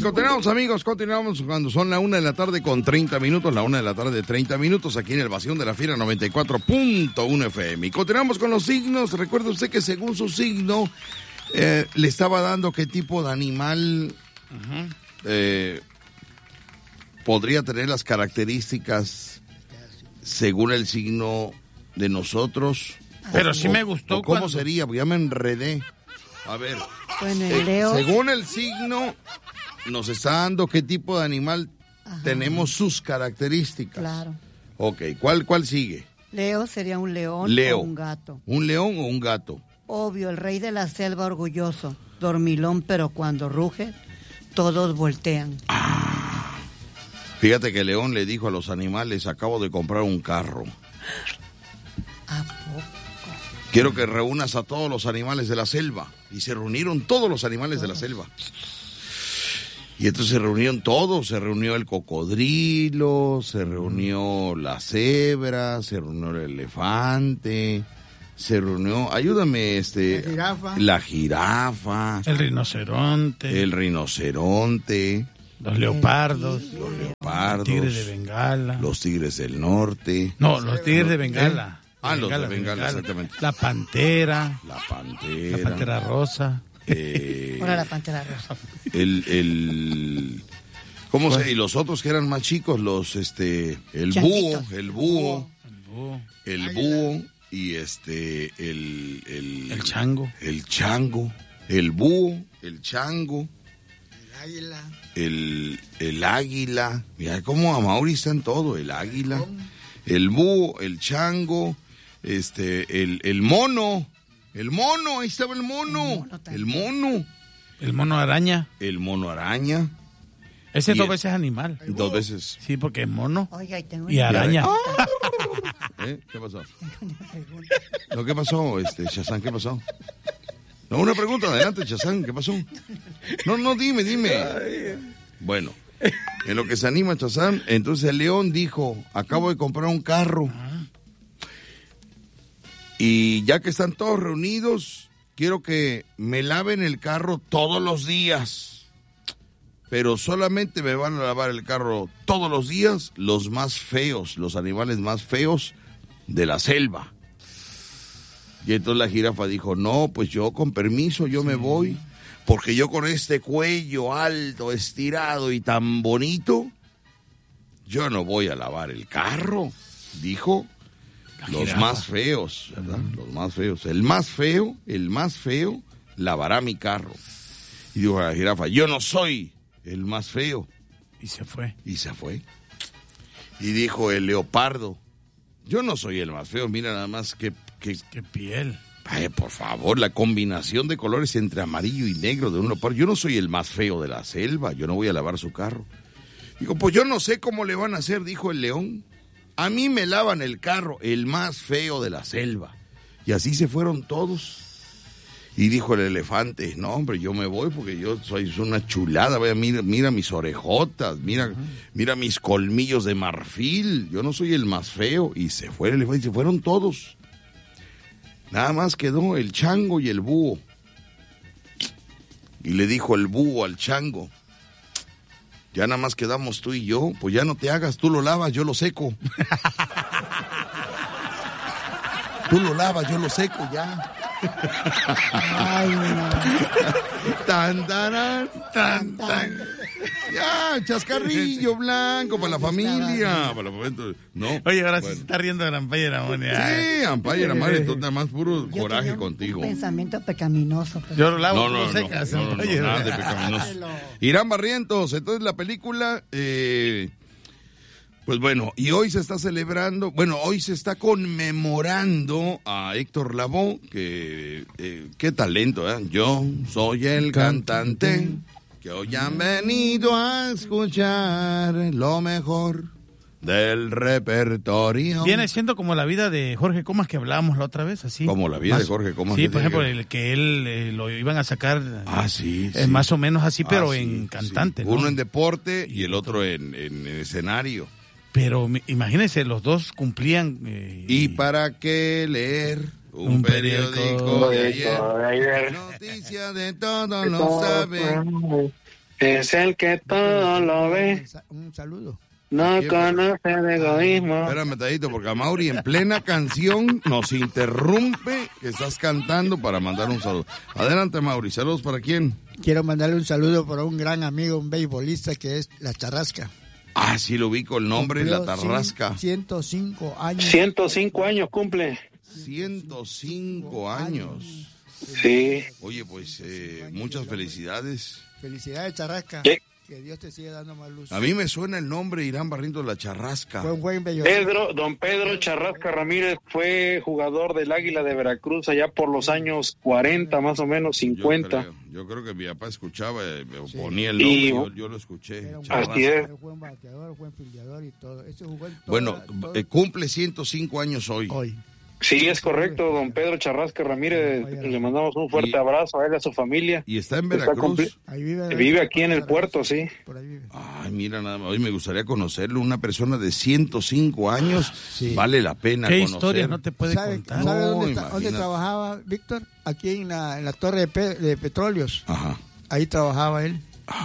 continuamos, amigos, continuamos cuando son la 1:30 p.m, la 1:30 p.m, aquí en el Bastión de la Fiera 94.1 FM. Y continuamos con los signos. Recuerde usted que según su signo, le estaba dando qué tipo de animal podría tener las características según el signo de nosotros. Pero sí me gustó. ¿Cómo sería? Ya me enredé. A ver, según el signo, nos está dando qué tipo de animal tenemos sus características. Claro. Ok, ¿cuál sigue? Leo sería un león o un gato. ¿Un león o un gato? Obvio, el rey de la selva orgulloso, dormilón, pero cuando ruge, todos voltean. Fíjate que el león le dijo a los animales, acabo de comprar un carro. ¿A poco? Quiero que reúnas a todos los animales de la selva. Y se reunieron todos los animales de la selva. Y entonces se reunieron todos. Se reunió el cocodrilo, se reunió la cebra, se reunió el elefante, se reunió, ayúdame, la jirafa, el rinoceronte, los leopardos, los tigres de Bengala, los tigres del norte. No, los tigres de Bengala. Los de Bengala, exactamente. La pantera rosa. Ahora la pantera rosa. ¿Cómo se? Y los otros que eran más chicos, el búho y el chango. El búho, el chango. El águila. Mira cómo a Mauri está en todo. El águila, el búho, el chango, el mono. El mono, ahí estaba el mono. El mono araña. Ese dos veces animal. 2 veces. Sí, porque es mono. Oiga, y araña. ¿Qué pasó? ¿Qué pasó, Shazam? ¿Qué pasó? No, una pregunta, adelante, Shazam, ¿qué pasó? No, dime. Bueno, en lo que se anima Shazam, entonces el león dijo, acabo de comprar un carro. Y ya que están todos reunidos, quiero que me laven el carro todos los días. Pero solamente me van a lavar el carro todos los días los más feos, los animales más feos de la selva. Y entonces la jirafa dijo, no, pues yo con permiso, yo me voy, porque yo con este cuello alto, estirado y tan bonito, yo no voy a lavar el carro, dijo. Los más feos, ¿verdad? Los más feos. El más feo, lavará mi carro. Y dijo la jirafa, yo no soy el más feo. Y se fue. Y dijo el leopardo, yo no soy el más feo, mira nada más qué piel. Ay, por favor, la combinación de colores entre amarillo y negro de un leopardo. Yo no soy el más feo de la selva, yo no voy a lavar su carro. Dijo, pues yo no sé cómo le van a hacer, dijo el león. A mí me lavan el carro, el más feo de la selva. Y así se fueron todos. Y dijo el elefante, no hombre, yo me voy porque yo soy una chulada. Vaya, mira mis orejotas, mira mis colmillos de marfil. Yo no soy el más feo. Y se fue el elefante y se fueron todos. Nada más quedó el chango y el búho. Y le dijo el búho al chango, ya nada más quedamos tú y yo, pues ya no te hagas, tú lo lavas, yo lo seco. Tú lo lavas, yo lo seco, ya. Ay, no. Tan. Ya, chascarrillo blanco para la familia. No. Oye, ahora sí se está riendo de Ampaya Ramón. Sí, Ampaya Ramón, entonces nada más puro coraje contigo. Un pensamiento pecaminoso. Pero... Yo lo lavo, no secas. No, nada de pecaminoso. Irán Barrientos, entonces la película... Pues bueno, y hoy se está celebrando, hoy se está conmemorando a Héctor Lavoe, que qué talento, ¿eh? Yo soy el cantante que hoy han venido a escuchar lo mejor del repertorio. Viene siendo como la vida de Jorge Comas que hablábamos la otra vez, así. Como la vida de Jorge Comas. Sí, por ejemplo, el que él lo iban a sacar. Sí. Más o menos así, pero en cantante, sí. ¿no? Uno en deporte y el otro en escenario. Pero imagínense, los dos cumplían... ¿Y para qué leer un periódico de ayer? Noticia de todo lo sabe. Es el que todo lo ve. Un saludo. No conoce el egoísmo. Espérame, Tadito, porque a Mauri en plena canción nos interrumpe que estás cantando para mandar un saludo. Adelante, Mauri. ¿Saludos para quién? Quiero mandarle un saludo para un gran amigo, un beisbolista que es La Charrasca. Ah, sí, lo ubico el nombre, La Charrasca. 105 años. 105 años cumple. 105 años. Sí. Oye, pues muchas felicidades. Felicidades, Charrasca. ¿Qué? Que Dios te siga dando más luz. A mí me suena el nombre Irán Barrientos La Charrasca. Fue un buen beisbolista. Don Pedro Charrasca Ramírez fue jugador del Águila de Veracruz allá por los años 40, más o menos 50. Yo creo que mi papá escuchaba, ponía el nombre, yo lo escuché. Así es. Fue un bateador, fue un fildeador y todo. Ese jugó en todo, Bueno, cumple 105 años hoy. Sí, es correcto, don Pedro Charrasca Ramírez. Le mandamos un fuerte abrazo a él y a su familia. ¿Y está en Veracruz? Ahí vive aquí en el puerto, sí. Por ahí vive. Ay, mira, nada más. Hoy me gustaría conocerlo. Una persona de 105 años. Sí. Vale la pena ¿Qué conocer. historia no te puede contar? ¿Sabe dónde trabajaba Víctor? Aquí en la torre de petróleos. Ajá. Ahí trabajaba él.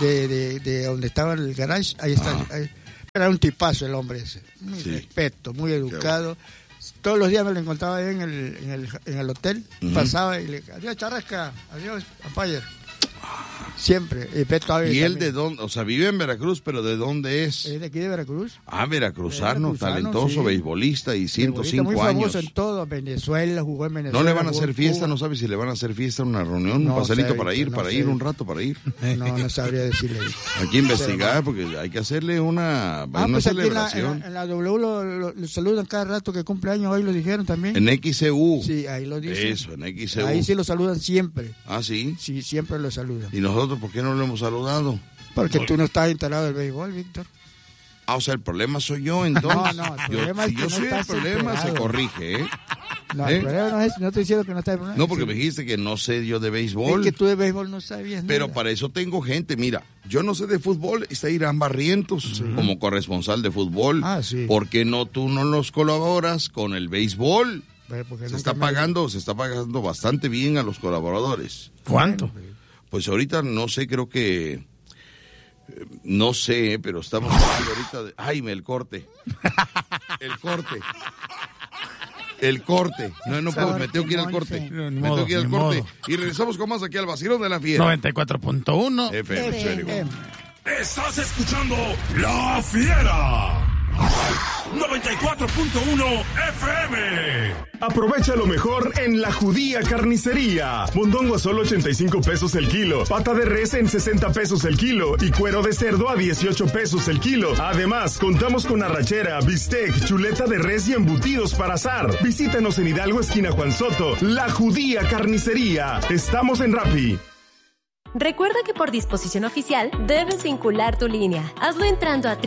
De donde estaba el garage. Ahí está. Ahí. Era un tipazo el hombre ese. Muy respeto, muy educado. Todos los días me lo encontraba ahí en el hotel, pasaba y le decía, adiós Charrasca, adiós Ampayer. Siempre. ¿Y él de dónde? O sea, vive en Veracruz, pero ¿de dónde es? Es de aquí de Veracruz. Ah, veracruzano, talentoso, beisbolista y 105 muy años. Muy famoso en todo, Venezuela, jugó en Venezuela. ¿No le van a hacer fiesta? ¿No sabes si le van a hacer fiesta, una reunión, un pasadito para ir un rato para ir? No sabría decirle. Hay que investigar porque hay que hacerle una pues celebración. Aquí en la W lo saludan cada rato que cumple años, hoy lo dijeron también. En XCU. Sí, ahí lo dicen. Eso, en XCU. Ahí sí lo saludan siempre. ¿Ah, sí? Sí, siempre lo saludan. ¿Y nosotros por qué no lo hemos saludado? Porque tú no estás instalado del béisbol, Víctor. Ah, o sea, el problema soy yo, entonces. No, el problema es que yo soy el problema, se corrige, ¿eh? No, el problema no es, no estoy diciendo que no está el problema. No, porque me dijiste que no sé yo de béisbol. Es que tú de béisbol no sabías Pero nada. para eso tengo gente, mira, yo no sé de fútbol, está Irán Barrientos como corresponsal de fútbol. Ah, sí. ¿Por qué no tú no los colaboras con el béisbol? Se está pagando bastante bien a los colaboradores. ¿Cuánto? Pues ahorita no sé, creo que... No sé, pero estamos hablando ahorita de... ¡Ay, el corte! El corte. No puedo, me tengo que ir al corte. Me tengo que ir al corte. Y regresamos con más aquí al Vacilón de la Fiera. 94.1 FM. Estás escuchando La Fiera. 94.1 FM. Aprovecha lo mejor en La Judía Carnicería. Mondongo a solo 85 pesos el kilo. Pata de res en 60 pesos el kilo. Y cuero de cerdo a 18 pesos el kilo. Además, contamos con arrachera, bistec, chuleta de res y embutidos para asar. Visítanos en Hidalgo, esquina Juan Soto. La Judía Carnicería. Estamos en Rappi. Recuerda que por disposición oficial debes vincular tu línea. Hazlo entrando a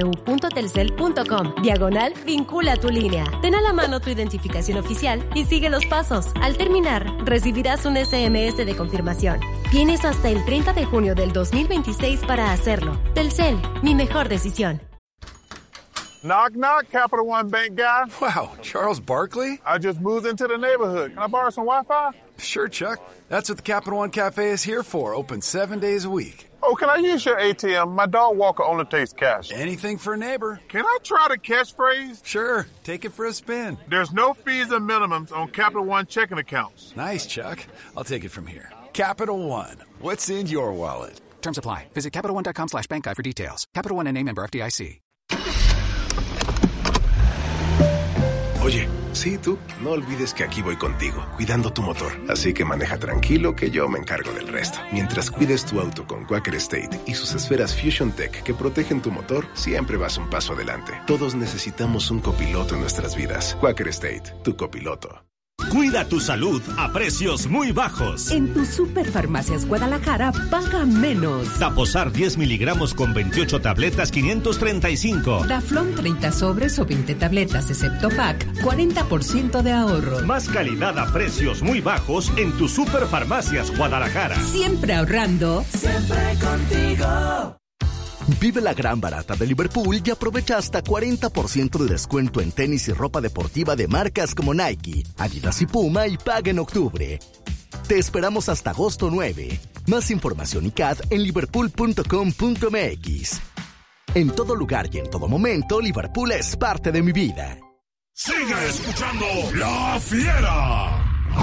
www.telcel.com/vincula tu línea. Ten a la mano tu identificación oficial y sigue los pasos. Al terminar, recibirás un SMS de confirmación. Tienes hasta el 30 de junio del 2026 para hacerlo. Telcel, mi mejor decisión. Knock, knock, Capital One Bank guy. Wow, Charles Barkley? I just moved into the neighborhood. Can I borrow some Wi-Fi? Sure, Chuck. That's what the Capital One Cafe is here for, open 7 days a week. Oh, can I use your ATM? My dog walker only takes cash. Anything for a neighbor. Can I try the catchphrase? Sure, take it for a spin. There's no fees or minimums on Capital One checking accounts. Nice, Chuck. I'll take it from here. Capital One, what's in your wallet? Terms apply. Visit CapitalOne.com/bankguide for details. Capital One and a member FDIC. Oye, sí, tú, no olvides que aquí voy contigo, cuidando tu motor. Así que maneja tranquilo que yo me encargo del resto. Mientras cuides tu auto con Quaker State y sus esferas Fusion Tech que protegen tu motor, siempre vas un paso adelante. Todos necesitamos un copiloto en nuestras vidas. Quaker State, tu copiloto. Cuida tu salud a precios muy bajos. En tu Superfarmacias Guadalajara, paga menos. Daposar 10 miligramos con 28 tabletas, 535. Daflón 30 sobres o 20 tabletas, excepto pack, 40% de ahorro. Más calidad a precios muy bajos en tu Superfarmacias Guadalajara. Siempre ahorrando. Siempre contigo. Vive la gran barata de Liverpool y aprovecha hasta 40% de descuento en tenis y ropa deportiva de marcas como Nike, Adidas y Puma y paga en octubre. Te esperamos hasta agosto 9. Más información y CAD en liverpool.com.mx. En todo lugar y en todo momento, Liverpool es parte de mi vida. Sigue escuchando La Fiera.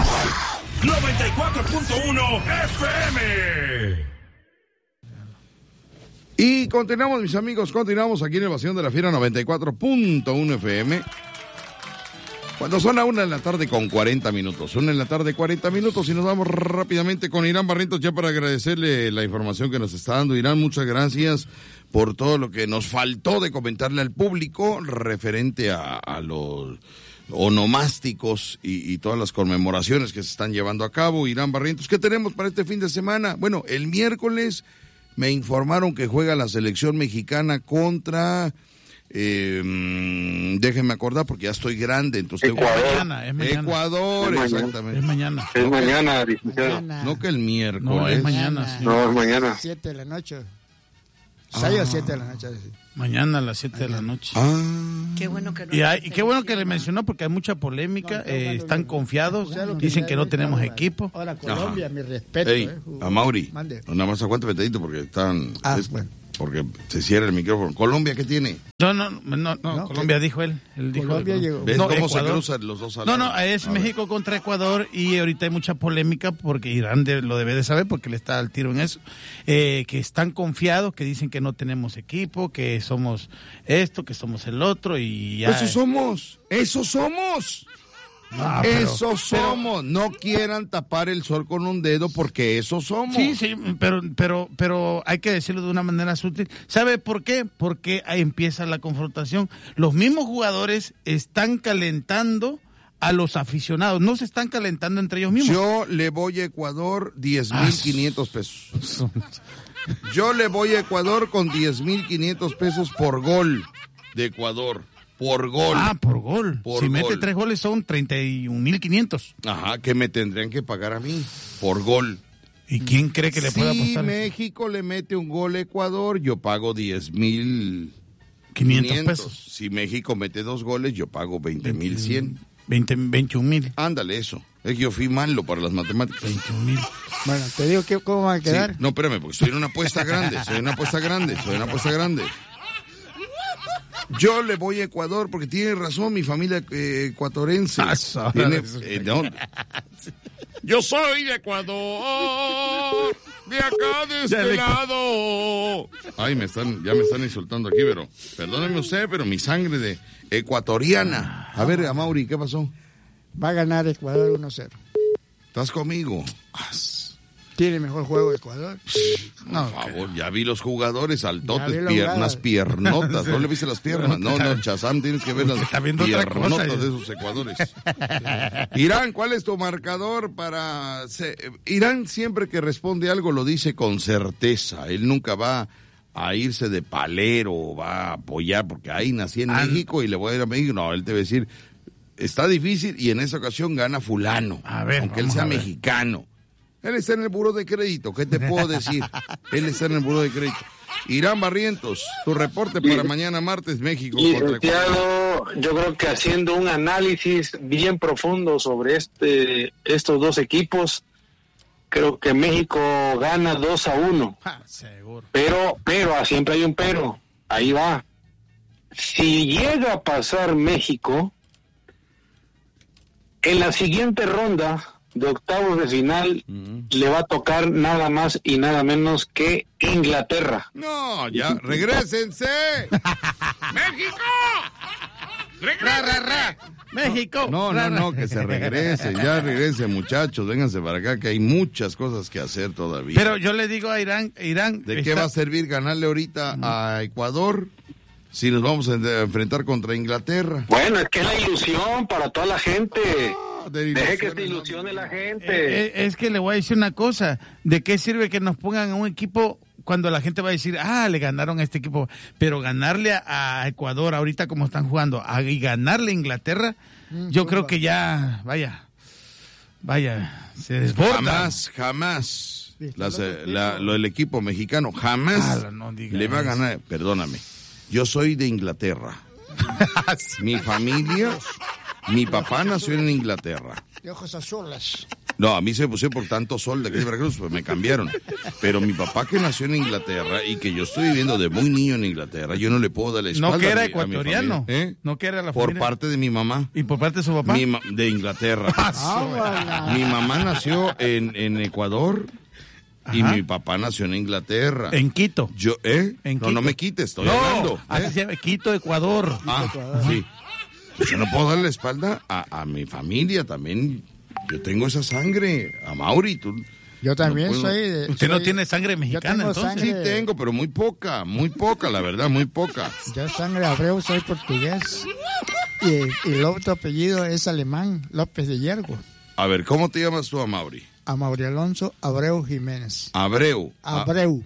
94.1 FM. Y continuamos, mis amigos, continuamos aquí en el Vacío de la Fiera 94.1 FM. Cuando son la 1:40 p.m. 40 minutos. 1:40 p.m. 40 minutos y nos vamos rápidamente con Irán Barrientos ya para agradecerle la información que nos está dando. Irán, muchas gracias por todo lo que nos faltó de comentarle al público referente a los onomásticos y todas las conmemoraciones que se están llevando a cabo. Irán Barrientos, ¿qué tenemos para este fin de semana? Bueno, el miércoles me informaron que juega la selección mexicana contra... déjenme acordar porque ya estoy grande, entonces Ecuador. Es mañana. Ecuador, exactamente. Es mañana, licenciado. No que el miércoles. No, es mañana. Sí. No, es mañana. 7 de la noche. 6 o 7 de la noche. Mañana a las 7 de la noche. Qué bueno que no. Y qué bueno que le mencionó porque hay mucha polémica. Están confiados. Dicen que no tenemos equipo. Ahora Colombia, mi respeto. A Mauri, nada más aguante petadito porque están... bueno. Porque se cierra el micrófono. ¿Colombia qué tiene? No, Colombia dijo él. Colombia llegó. ¿Ves cómo se cruzan los dos? Es México contra Ecuador y ahorita hay mucha polémica porque Irán lo debe de saber porque le está al tiro en eso. Que están confiados, que dicen que no tenemos equipo, que somos esto, que somos el otro y ya. ¡Eso somos! Eso somos. No quieran tapar el sol con un dedo porque eso somos. Sí, pero hay que decirlo de una manera sutil. ¿Sabe por qué? Porque ahí empieza la confrontación. Los mismos jugadores están calentando a los aficionados. No se están calentando entre ellos mismos. Yo le voy a Ecuador 10,500 pesos. Yo le voy a Ecuador con 10,500 pesos por gol de Ecuador. Por gol. Por gol. Si mete 3 goles son 31,500. Ajá, que me tendrían que pagar a mí por gol. ¿Y quién cree que le puede apostar? Si México le mete un gol a Ecuador, yo pago 10,500 pesos. Si México mete 2 goles, yo pago 20,100. 21,000. Ándale, eso. Es que yo fui malo para las matemáticas. 21,000. Bueno, te digo cómo va a quedar. Sí. No, espérame, porque estoy en una apuesta grande. Yo le voy a Ecuador porque tiene razón mi familia ecuatorense. Yo soy de Ecuador, de acá de este lado. Ay, ya me están insultando aquí, pero perdóneme usted, pero mi sangre de ecuatoriana. A ver, Amaury, ¿qué pasó? Va a ganar Ecuador 1-0. ¿Estás conmigo? ¿Tiene mejor juego Ecuador? Por favor, ya vi los jugadores, altotes, piernotas. ¿No le viste las piernas? No, Chazam, tienes que ver las piernotas de esos Ecuadores. Irán, ¿cuál es tu marcador para...? Irán siempre que responde algo lo dice con certeza. Él nunca va a irse de palero o va a apoyar porque ahí nací en México y le voy a ir a México. No, él te va a decir, está difícil y en esa ocasión gana fulano, aunque él sea mexicano. Él está en el buró de crédito, ¿qué te puedo decir? Él está en el buró de crédito. Irán Barrientos, tu reporte para mañana martes, México contra Ecuador. Yo creo que haciendo un análisis bien profundo sobre estos dos equipos, creo que México gana 2-1. Seguro. Pero siempre hay un pero. Ahí va. Si llega a pasar México, en la siguiente ronda de octavos de final le va a tocar nada más y nada menos que Inglaterra. No, ya, regrésense. ¡México! ¡México! No, que se regrese, ya regresen muchachos, vénganse para acá que hay muchas cosas que hacer todavía. Pero yo le digo a Irán... ¿De qué va a servir ganarle ahorita a Ecuador si nos vamos a enfrentar contra Inglaterra? Bueno, es que es la ilusión para toda la gente. Deje que se ilusione la gente. Es que le voy a decir una cosa. ¿De qué sirve que nos pongan a un equipo cuando la gente va a decir, le ganaron a este equipo? Pero ganarle a Ecuador ahorita como están jugando y ganarle a Inglaterra, yo creo que ya, vaya, se desborda. Jamás. El equipo mexicano jamás le va a ganar. Perdóname, yo soy de Inglaterra. Mi familia... Mi papá nació en Inglaterra. De ojos azules. No, a mí se me pusieron por tanto sol de aquí de Veracruz, pues me cambiaron. Pero mi papá que nació en Inglaterra y que yo estoy viviendo de muy niño en Inglaterra, yo no le puedo dar la espalda. No que era a mi ecuatoriano. familia, ¿eh? No que era la por familia. parte de mi mamá. ¿Y por parte de su papá? De Inglaterra. Mi mamá nació en Ecuador. Y mi papá nació en Inglaterra. En Quito. Yo, no me quites, estoy hablando. Así se llama, Quito, Ecuador. Sí. Yo no puedo darle la espalda a mi familia también. Yo tengo esa sangre. A Mauri, tú. Yo también soy de... Usted no tiene sangre mexicana, entonces. Sí tengo, pero muy poca, la verdad, muy poca. Yo sangre Abreu, soy portugués. Y el otro apellido es alemán, López de Yergo. A ver, ¿cómo te llamas tú, Mauri? A Mauri Alonso Abreu Jiménez. Abreu. Abreu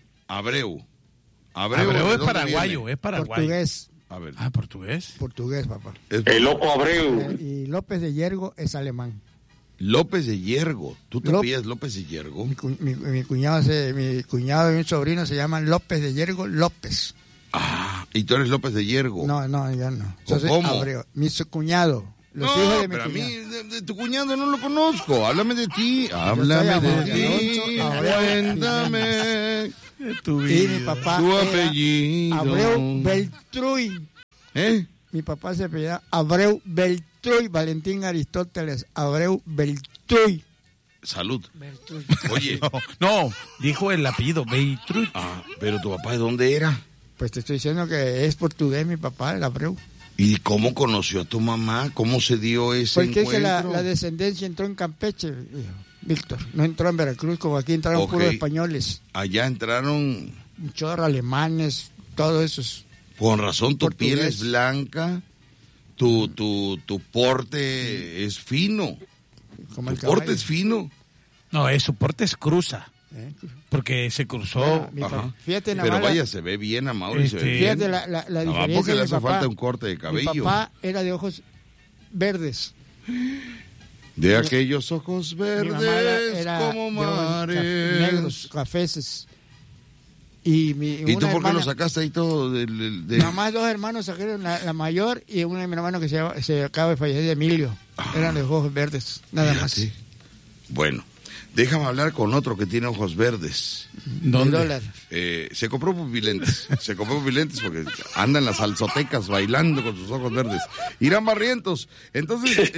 Es paraguayo, es paraguayo. Portugués. A ver. ¿Portugués? Portugués, papá. El loco Abreu. Y López de Yergo es alemán. López de Yergo. ¿Tú te pillas López de Yergo? Mi cuñado y mi sobrino se llaman López de Yergo López. Ah, ¿y tú eres López de Yergo? No, yo no. Yo soy ¿Cómo? Abreu. Mi cuñado. Los no, hijos de mi pero cuñado. a mí, de tu cuñado no lo conozco. Háblame de ti. Háblame de ti. Cuéntame. Y mi papá tu apellido. Abreu Beltruy. Mi papá se apellida Abreu Beltruy. Valentín Aristóteles Abreu Beltruy. Salud. Beltruy. Oye. No, dijo el apellido Beltruy. Ah, pero tu papá, ¿de dónde era? Pues te estoy diciendo que es portugués mi papá, el Abreu. ¿Y cómo conoció a tu mamá? ¿Cómo se dio ese encuentro? Porque es que la descendencia entró en Campeche, Víctor. No entró en Veracruz, como aquí entraron puros españoles. Allá entraron... Un chorro alemanes, todo eso. Con razón, tu piel es blanca, tu porte es fino. Como tu porte es fino. No, su porte es cruza. Porque se cruzó. Fíjate, pero vaya, se ve bien a Mauri, se ve bien. Fíjate la diferencia. Porque le hace falta un corte de cabello. Mi papá era de ojos verdes. De aquellos ojos verdes era como mares. Negros, cafeces. ¿Y tú por qué lo sacaste ahí todo? Nada más dos hermanos sacaron, la mayor y uno de mis hermanos que se acaba de fallecer, Emilio. Eran de ojos verdes, nada más. Sí. Bueno. Déjame hablar con otro que tiene ojos verdes. ¿Dónde? Se compró pupilentes. Se compró pupilentes porque anda en las salsotecas bailando con sus ojos verdes. Irán Barrientos. Entonces,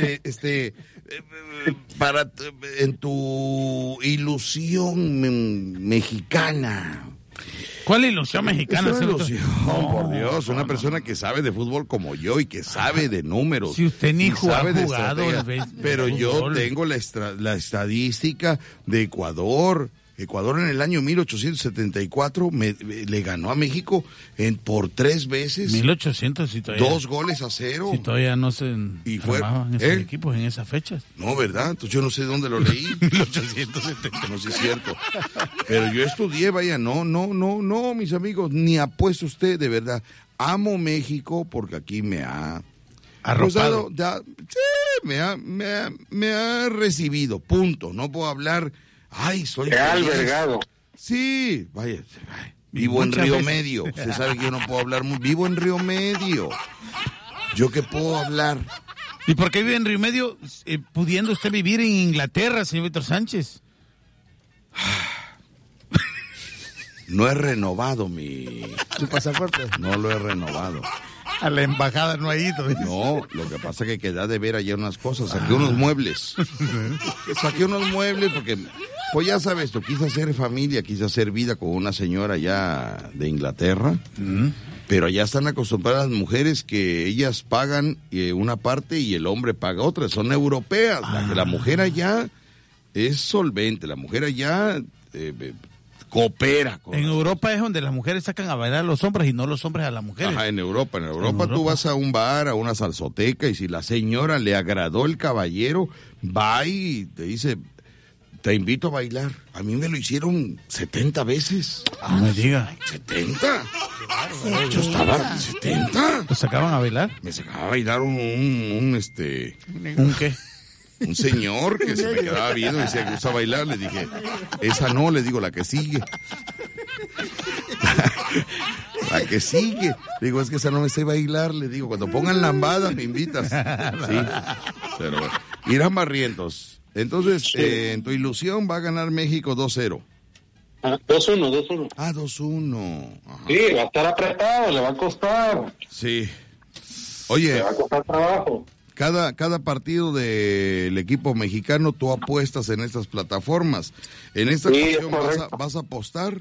en tu ilusión mexicana. ¿Cuál ilusión mexicana? Es una ilusión, por Dios, una persona que sabe de fútbol como yo y que sabe de números. Si usted ni ha jugado, pero yo tengo la estadística de Ecuador. Ecuador en el año 1874 le ganó a México por 3 veces. 1800, si todavía, 2-0. Si todavía no se formaban esos equipos en esas fechas. No, ¿verdad? Entonces yo no sé dónde lo leí. 1870. No sé si es cierto. Pero yo estudié, vaya, no, mis amigos, ni apuesto usted, de verdad. Amo México porque aquí me ha... arropado. Me ha recibido, punto. No puedo hablar... Ay, soy te ha albergado. Sí, vaya. Vivo en Río Medio. Usted sabe que yo no puedo hablar muy. Vivo en Río Medio. ¿Yo qué puedo hablar? ¿Y por qué vive en Río Medio pudiendo usted vivir en Inglaterra, señor Víctor Sánchez? No he renovado tu pasaporte. No lo he renovado. A la embajada no ha ido. No, lo que pasa es que queda de ver allá unas cosas. Saqué unos muebles. Saqué unos muebles porque... Pues ya sabes, tú quise hacer familia, quise hacer vida con una señora allá de Inglaterra, pero allá están acostumbradas las mujeres que ellas pagan una parte y el hombre paga otra, son europeas, la mujer allá es solvente, la mujer allá coopera. En Europa es donde las mujeres sacan a bailar a los hombres y no los hombres a las mujeres. Ajá, en Europa tú vas a un bar, a una salsoteca y si la señora le agradó el caballero, va y te dice... Te invito a bailar. A mí me lo hicieron 70 veces. No me diga. 70. Yo estaba 70. ¿Lo sacaban a bailar? Me sacaba a bailar un qué? Un señor que se me quedaba viendo y decía que gusta bailar. Le dije, esa no, le digo, la que sigue. La que sigue. Le digo, es que esa no me sé bailar. Le digo, cuando pongan lambada me invitas. Sí. Pero bueno. Irán Barrientos. Entonces, en tu ilusión va a ganar México 2-0. 2-1. 2-1. Ajá. Sí, va a estar apretado, le va a costar. Sí. Oye, le va a costar trabajo. Cada partido del equipo mexicano tú apuestas en estas plataformas. En esta ocasión vas a apostar.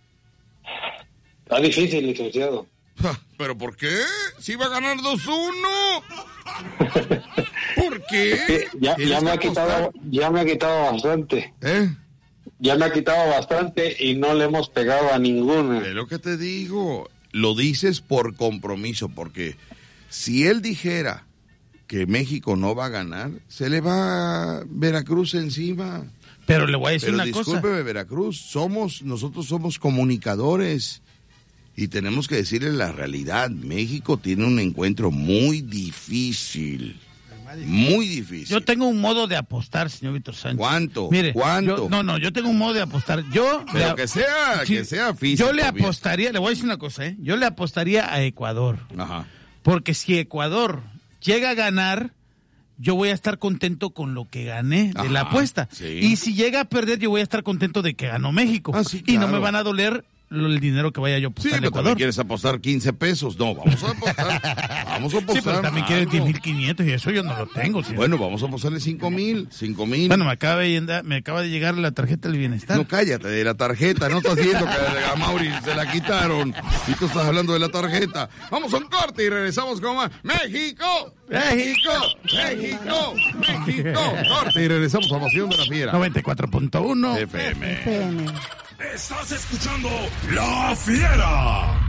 Está difícil, licenciado. ¿Pero por qué? Si va a ganar 2-1. ¿Por qué? Ya me ha quitado bastante. Ya me ha quitado bastante y no le hemos pegado a ninguna. Es lo que te digo. Lo dices por compromiso, porque si él dijera que México no va a ganar, se le va Veracruz encima. Pero le voy a decir una cosa. Discúlpeme, Veracruz, nosotros somos comunicadores y tenemos que decirle la realidad. México tiene un encuentro muy difícil. Muy difícil. Yo tengo un modo de apostar, señor Víctor Sánchez. ¿Cuánto? Mire, ¿cuánto? Yo tengo un modo de apostar. Pero que sea físico. Yo le apostaría, le voy a decir una cosa, yo le apostaría a Ecuador. Ajá. Porque si Ecuador llega a ganar, yo voy a estar contento con lo que gané de la apuesta. Sí. Y si llega a perder, yo voy a estar contento de que ganó México. Sí, y claro. no me van a doler el dinero que vaya yo a apostar en Ecuador. ¿Quieres apostar 15 pesos? No, vamos a apostar. Vamos a apostar. Sí, pero también quieres 10,500 y eso yo no lo tengo. ¿Sí? Bueno, vamos a apostarle 5,000. Bueno, me acaba de llegar la tarjeta del bienestar. No, cállate de la tarjeta. No estás viendo que a Mauri se la quitaron. Y tú estás hablando de la tarjeta. Vamos a un corte y regresamos con más. ¡México! ¡México! ¡México! ¡México! Corte y regresamos a Pasión de la Fiera. 94.1 FM. Estás escuchando La Fiera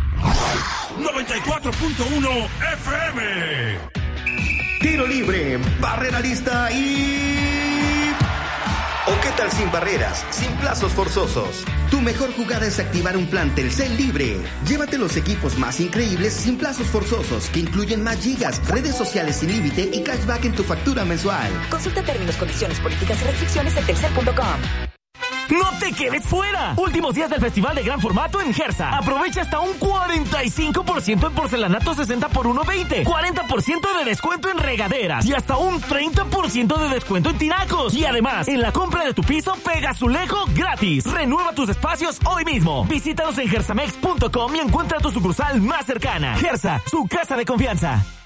94.1 FM. Tiro libre, barrera lista y... ¿O qué tal sin barreras, sin plazos forzosos? Tu mejor jugada es activar un plan Telcel libre. Llévate los equipos más increíbles sin plazos forzosos, que incluyen más gigas, redes sociales sin límite y cashback en tu factura mensual. Consulta términos, condiciones, políticas y restricciones en telcel.com. ¡No te quedes fuera! Últimos días del Festival de Gran Formato en Gersa. Aprovecha hasta un 45% en porcelanato 60 por 1.20, 40% de descuento en regaderas y hasta un 30% de descuento en tinacos. Y además, en la compra de tu piso, pega azulejo gratis. Renueva tus espacios hoy mismo. Visítanos en gersamex.com y encuentra tu sucursal más cercana. Gersa, su casa de confianza.